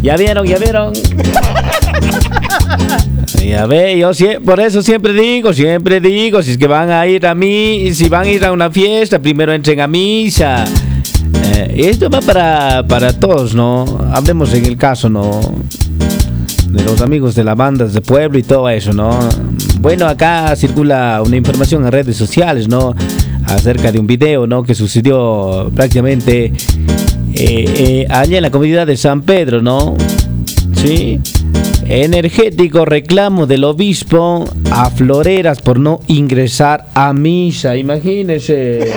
Ya vieron. Ya ve, por eso siempre digo, si es que van a ir si van a ir a una fiesta, primero entren a misa. Esto va para todos, ¿no? Hablemos en el caso, ¿no? De los amigos de las bandas de pueblo y todo eso, ¿no? Bueno, acá circula una información en redes sociales, ¿no? Acerca de un video, ¿no? Que sucedió prácticamente allá en la comunidad de San Pedro, ¿no? Sí. Energético reclamo del obispo a floreras por no ingresar a misa, imagínense.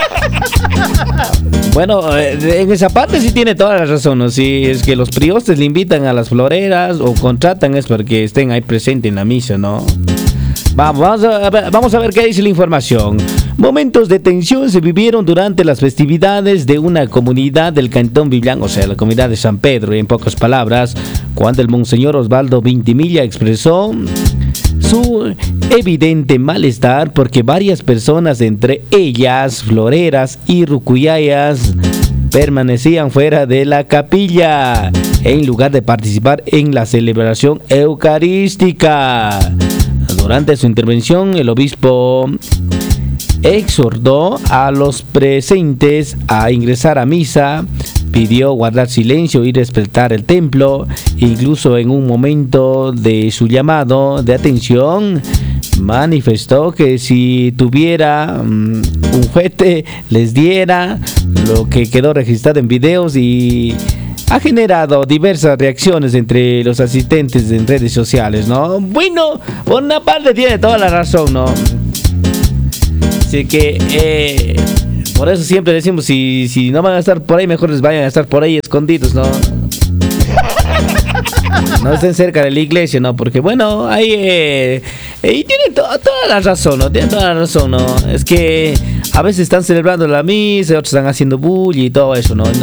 Bueno, en esa parte sí tiene toda la razón, ¿no? Si es que los priostes le invitan a las floreras o contratan es para que estén ahí presentes en la misa, ¿no? Vamos a ver qué dice la información. Momentos de tensión se vivieron durante las festividades de una comunidad del Cantón Viblán, o sea, la comunidad de San Pedro, en pocas palabras, cuando el monseñor Osvaldo Vintimilla expresó su evidente malestar porque varias personas, entre ellas floreras y rucuyayas, permanecían fuera de la capilla en lugar de participar en la celebración eucarística. Durante su intervención, el obispo exhortó a los presentes a ingresar a misa, pidió guardar silencio y respetar el templo. Incluso en un momento de su llamado de atención, manifestó que si tuviera un juguete les diera, lo que quedó registrado en videos y ha generado diversas reacciones entre los asistentes en redes sociales, ¿no? Bueno, por una parte tiene toda la razón, ¿no? Así que por eso siempre decimos, si no van a estar por ahí, mejor les vayan a estar por ahí escondidos, ¿no? No estén cerca de la iglesia, ¿no? Porque bueno, ahí y tiene toda la razón, ¿no? Tiene toda la razón, ¿no? Es que a veces están celebrando la misa, otros están haciendo bullying y todo eso, ¿no?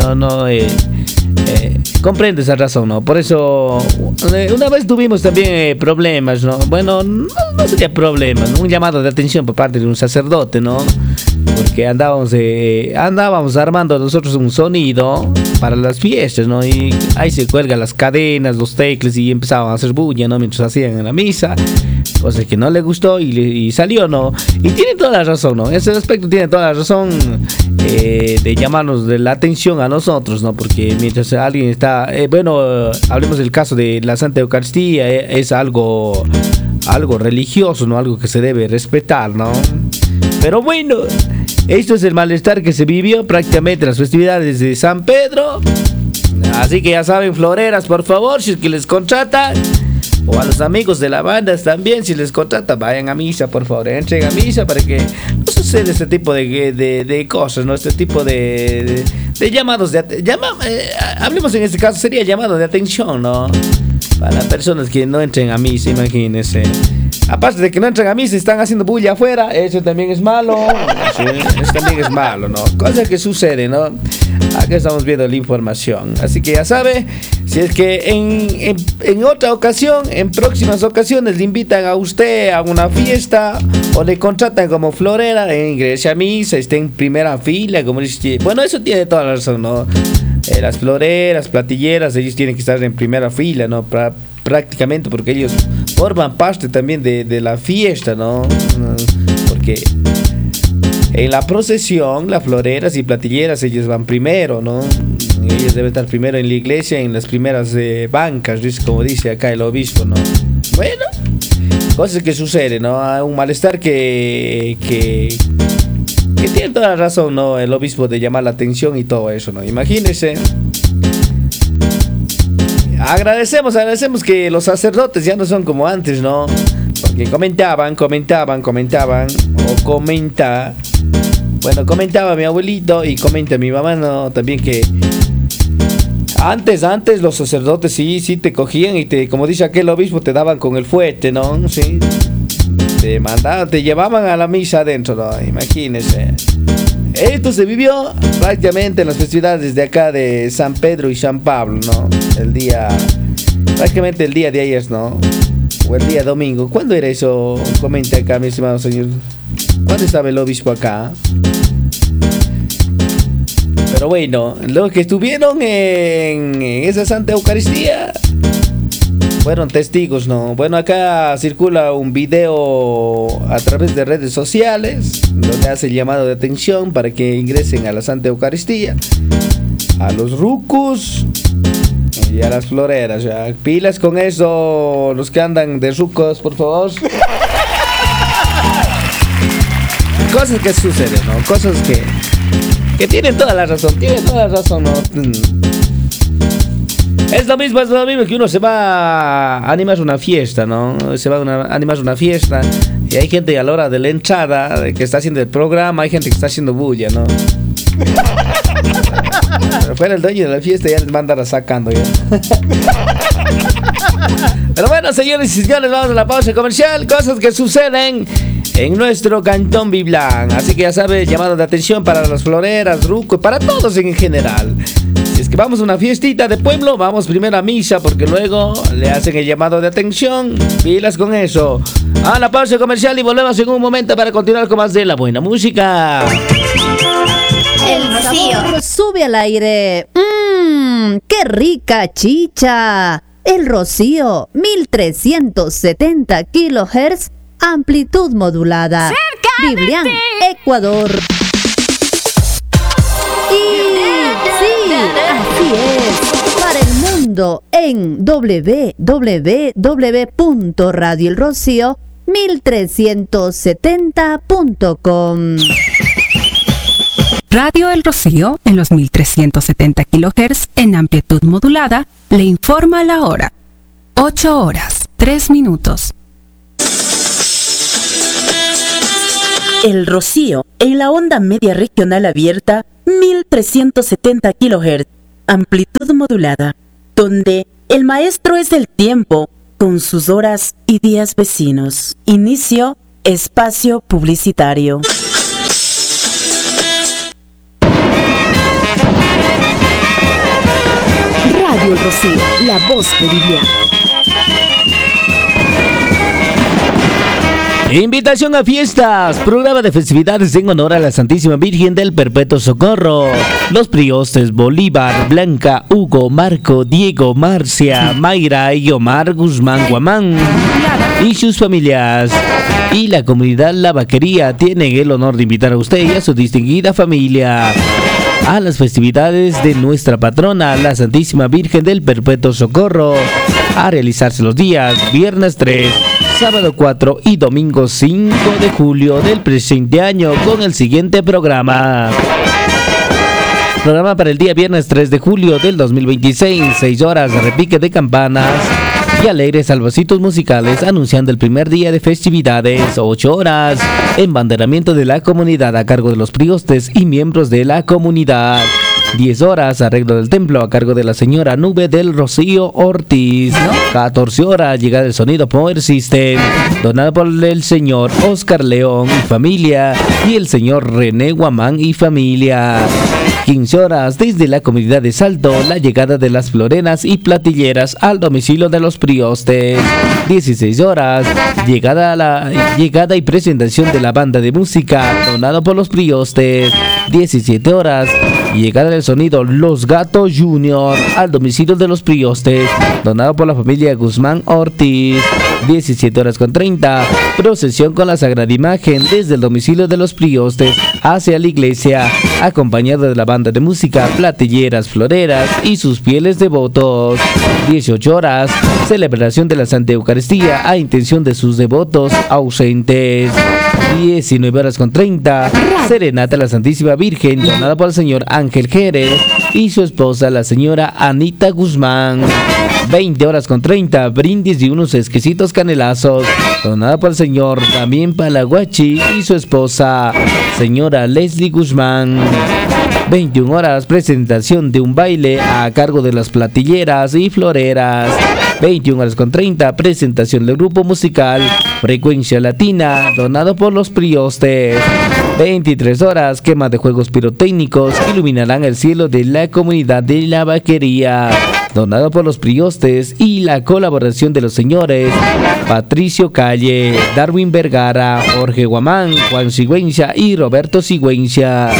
Comprendo esa razón, ¿no? Por eso una vez tuvimos también problemas, ¿no? Bueno, no sería problemas, ¿no? Un llamado de atención por parte de un sacerdote, ¿no? Porque andábamos armando nosotros un sonido para las fiestas, ¿no? Y ahí se cuelgan las cadenas, los tecles y empezaban a hacer bulla, ¿no? Mientras hacían en la misa, cosa que no le gustó y salió, ¿no? Y tiene toda la razón, ¿no? Ese aspecto tiene toda la razón de llamarnos de la atención a nosotros, ¿no? Porque mientras alguien está, hablemos del caso de la Santa Eucaristía, es algo religioso, ¿no? Algo que se debe respetar, ¿no? Pero bueno, esto es el malestar que se vivió prácticamente en las festividades de San Pedro. Así que ya saben, floreras, por favor, si es que les contratan, o a los amigos de la banda también, si les contratan, vayan a misa, por favor, entren a misa para que no suceda este tipo de cosas, ¿no? Este tipo de llamados hablemos en este caso, sería llamado de atención, ¿no? Para personas que no entren a misa, imagínense. Aparte de que no entran a misa, están haciendo bulla afuera, eso también es malo. Sí, eso también es malo, ¿no? Cosa que sucede, ¿no? Acá estamos viendo la información. Así que ya sabe, si es que en otra ocasión, en próximas ocasiones, le invitan a usted a una fiesta o le contratan como florera, ingrese a misa, esté en primera fila, como dice. Bueno, eso tiene toda la razón, ¿no? Las floreras, platilleras, ellos tienen que estar en primera fila, ¿no? Prácticamente porque ellos forman parte también de la fiesta, ¿no? Porque en la procesión, las floreras y platilleras, ellos van primero, ¿no? Ellos deben estar primero en la iglesia, en las primeras bancas, como dice acá el obispo, ¿no? Bueno, cosas que suceden, ¿no? Hay un malestar que tiene toda la razón, ¿no? El obispo de llamar la atención y todo eso, ¿no? Imagínense. Agradecemos que los sacerdotes ya no son como antes, ¿no? Porque comentaban, comentaba mi abuelito y comenta mi mamá, ¿no? También que antes los sacerdotes sí te cogían y como dice aquel obispo, te daban con el fuete, ¿no? Sí. Te llevaban a la misa adentro, ¿no? Imagínense. Esto se vivió prácticamente en las festividades de acá de San Pedro y San Pablo, ¿no? Prácticamente el día de ayer, ¿no? O el día domingo. ¿Cuándo era eso? Comenta acá, mi estimado señor. ¿Cuándo estaba el obispo acá? Pero bueno, los que estuvieron en esa Santa Eucaristía fueron testigos, ¿no? Bueno, acá circula un video a través de redes sociales donde hace el llamado de atención para que ingresen a la Santa Eucaristía, a los rucos y a las floreras. Ya. Pilas con eso, los que andan de rucos, por favor. Cosas que suceden, ¿no? Cosas que tienen toda la razón, ¿no? Es lo mismo que uno se va a animar una fiesta, ¿no? Se va a animar una fiesta y hay gente a la hora de la entrada que está haciendo el programa, hay gente que está haciendo bulla, ¿no? Pero fuera el dueño de la fiesta ya les va a andar sacando ya. Pero bueno, señores y señores, vamos a la pausa comercial. Cosas que suceden en nuestro Cantón Biblán. Así que ya sabes, llamado de atención para las floreras, rucos, para todos en general. Si es que vamos a una fiestita de pueblo, vamos primero a misa porque luego le hacen el llamado de atención. Pilas con eso. A la pausa comercial y volvemos en un momento para continuar con más de la buena música. El Rocío sube al aire. ¡Qué rica chicha! El Rocío, 1370 kHz, amplitud modulada. Biblián, Ecuador. Y sí, así es. Para el mundo en www.radioelrocío1370.com. Radio El Rocío, en los 1370 kHz, en amplitud modulada, le informa la hora. 8 horas, 3 minutos. El Rocío, en la onda media regional abierta, 1370 kHz, amplitud modulada, donde el maestro es el tiempo, con sus horas y días vecinos. Inicio, espacio publicitario. Radio El Rocío, la voz de Vivian. Invitación a fiestas, programa de festividades en honor a la Santísima Virgen del Perpetuo Socorro. Los priostes Bolívar, Blanca, Hugo, Marco, Diego, Marcia, Mayra y Omar Guzmán Guamán y sus familias. Y la comunidad La Vaquería tienen el honor de invitar a usted y a su distinguida familia a las festividades de nuestra patrona, la Santísima Virgen del Perpetuo Socorro, a realizarse los días viernes 3, sábado 4 y domingo 5 de julio del presente año con el siguiente programa. Programa para el día viernes 3 de julio del 2026, 6 horas de repique de campanas y alegres salvocitos musicales anunciando el primer día de festividades. 8 horas, embanderamiento de la comunidad a cargo de los priostes y miembros de la comunidad. 10 horas, arreglo del templo a cargo de la señora Nube del Rocío Ortiz. 14 horas, llegada del sonido Power System, donado por el señor Oscar León y familia y el señor René Guamán y familia. 15 horas, desde la comunidad de Salto, la llegada de las floreras y platilleras al domicilio de los priostes. 16 horas, llegada y presentación de la banda de música, donado por los priostes. 17 horas, llegada del sonido Los Gatos Junior al domicilio de los priostes, donado por la familia Guzmán Ortiz. 17 horas con 30, procesión con la Sagrada Imagen desde el domicilio de los priostes hacia la iglesia, acompañado de la banda de música, platilleras, floreras y sus fieles devotos. 18 horas, celebración de la Santa Eucaristía a intención de sus devotos ausentes. 19 horas con 30, serenata a la Santísima Virgen, donada por el señor Ángel Jerez y su esposa, la señora Anita Guzmán. 20 horas con 30, brindis y unos exquisitos canelazos, donada por el señor Damián Palaguachi y su esposa, señora Leslie Guzmán. 21 horas, presentación de un baile a cargo de las platilleras y floreras. 21 horas con 30, presentación del grupo musical Frecuencia Latina, donado por los priostes. 23 horas, quema de juegos pirotécnicos, iluminarán el cielo de la comunidad de La Vaquería, donado por los priostes y la colaboración de los señores Patricio Calle, Darwin Vergara, Jorge Guamán, Juan Sigüenza y Roberto Sigüenza.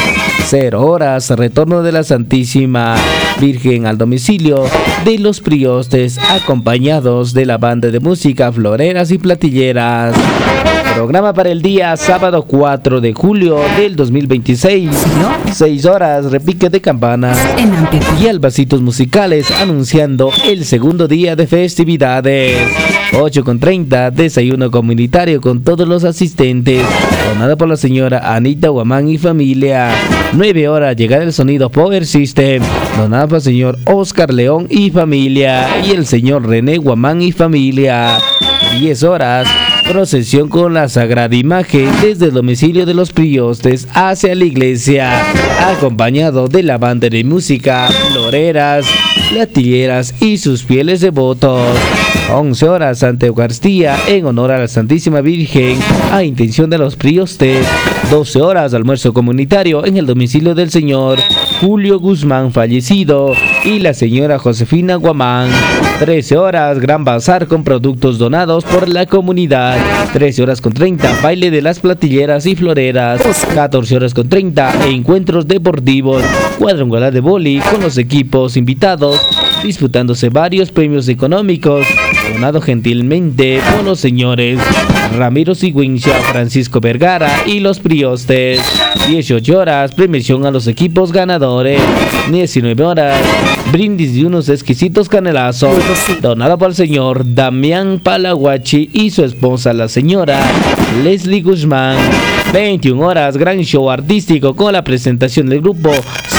0 horas, retorno de la Santísima Virgen al domicilio de los priostes, acompañados de la banda de música Floreras y Platilleras. Programa para el día sábado 4 de julio del 2026. 6 horas, repique de campanas En amplitud. y albasitos musicales anunciando el segundo día de festividades. 8:30, desayuno comunitario con todos los asistentes, donado por la señora Anita Guamán y familia. 9 horas, llegar el sonido Power System, donado por el señor Oscar León y familia y el señor René Guamán y familia. 10 horas, procesión con la Sagrada Imagen desde el domicilio de los priostes hacia la iglesia, acompañado de la banda de música Floreras, Platilleras y sus fieles devotos. 11 horas, Santa Eucaristía en honor a la Santísima Virgen a intención de los priostes. 12 horas, almuerzo comunitario en el domicilio del señor Julio Guzmán fallecido y la señora Josefina Guamán. 13 horas, gran bazar con productos donados por la comunidad. 13 horas con 30, baile de las platilleras y floreras. 14 horas con 30, encuentros deportivos, cuadrangular de vóley con los equipos invitados, disputándose varios premios económicos, donado gentilmente por los señores Ramiro Sigüenza, Francisco Vergara y los priostes. 18 horas, premiación a los equipos ganadores. 19 horas, brindis de unos exquisitos canelazos, donado por el señor Damián Palaguachi y su esposa, la señora Leslie Guzmán. 21 horas, gran show artístico con la presentación del grupo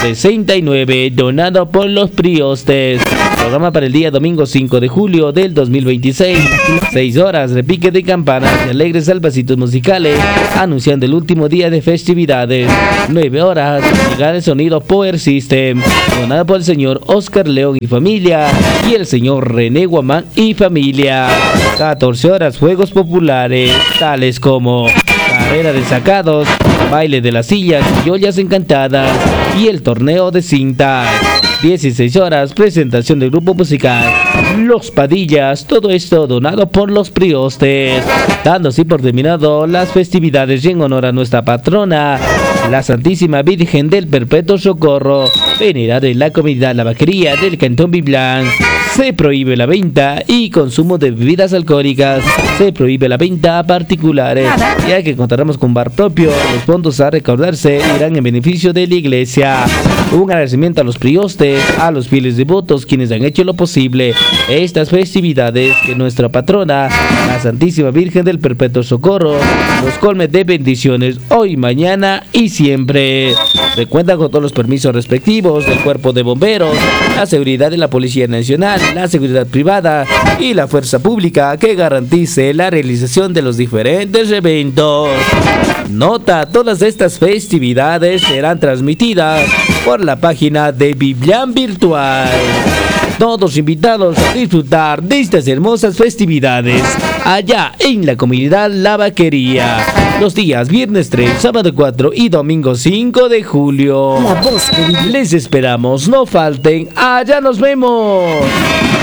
69, donado por los priostes. Programa para el día domingo 5 de julio del 2026. 6 horas, repique de campanas y alegres albasitos musicales, anunciando el último día de festividades. 9 horas, llegar el sonido Power System, donado por el señor Oscar León y familia y el señor René Guamán y familia. 14 horas, juegos populares, tales como carrera de sacados, baile de las sillas y ollas encantadas y el torneo de cintas. 16 horas, presentación del grupo musical Los Padillas, todo esto donado por los priostes, dando así por terminado las festividades y en honor a nuestra patrona, la Santísima Virgen del Perpetuo Socorro, venerada en la comunidad La Vaquería del Cantón Biblán. Se prohíbe la venta y consumo de bebidas alcohólicas. Se prohíbe la venta a particulares. Ya que contaremos con bar propio, los fondos a recaudarse irán en beneficio de la iglesia. Un agradecimiento a los priostes, a los fieles devotos, quienes han hecho lo posible estas festividades, que nuestra patrona, la Santísima Virgen del Perpetuo Socorro, nos colme de bendiciones hoy, mañana y siempre. Se cuenta con todos los permisos respectivos del Cuerpo de Bomberos, la seguridad de la Policía Nacional, la seguridad privada y la fuerza pública que garantice la realización de los diferentes eventos. Nota, todas estas festividades serán transmitidas por la página de Biblián Virtual. Todos invitados a disfrutar de estas hermosas festividades allá en la comunidad La Vaquería, los días viernes 3, sábado 4 y domingo 5 de julio. La voz de Biblián. Les esperamos, no falten, allá nos vemos.